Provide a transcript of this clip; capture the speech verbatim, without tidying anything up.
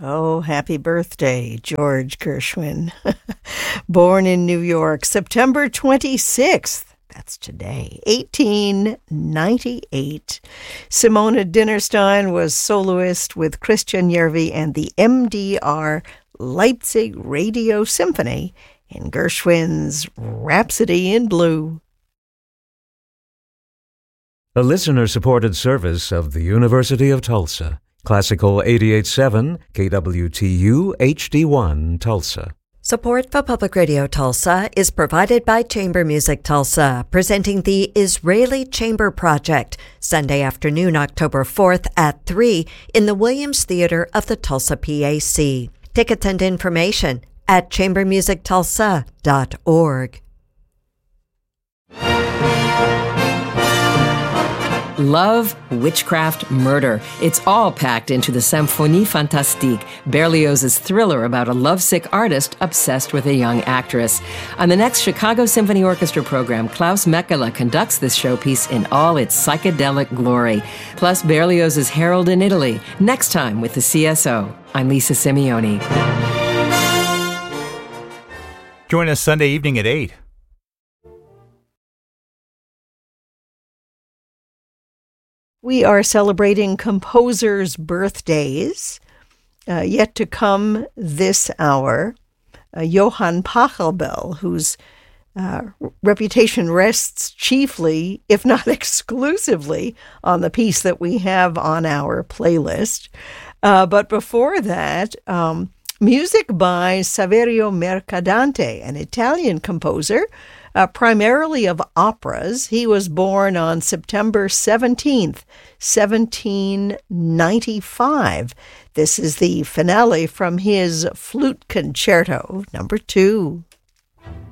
Oh, happy birthday, George Gershwin. Born in New York, September twenty-sixth. That's today, eighteen ninety-eight. Simona Dinnerstein was soloist with Christian Järvi and the M D R Leipzig Radio Symphony in Gershwin's Rhapsody in Blue. A listener-supported service of the University of Tulsa. Classical eighty-eight point seven, K W T U H D one, Tulsa. Support for Public Radio Tulsa is provided by Chamber Music Tulsa, presenting the Israeli Chamber Project, Sunday afternoon, October fourth at three in the Williams Theater of the Tulsa P A C. Tickets and information at chamber music tulsa dot org. Love, witchcraft, murder. It's all packed into the Symphonie Fantastique, Berlioz's thriller about a lovesick artist obsessed with a young actress. On the next Chicago Symphony Orchestra program, Klaus Mekela conducts this showpiece in all its psychedelic glory. Plus Berlioz's Harold in Italy, next time with the C S O. I'm Lisa Simeone. Join us Sunday evening at eight. We are celebrating composers' birthdays. Uh, yet to come this hour, uh, Johann Pachelbel, whose uh, reputation rests chiefly, if not exclusively, on the piece that we have on our playlist. Uh, but before that, um, music by Saverio Mercadante, an Italian composer, Uh, primarily of operas. He was born on September seventeenth, seventeen ninety-five. This is the finale from his Flute Concerto, number two.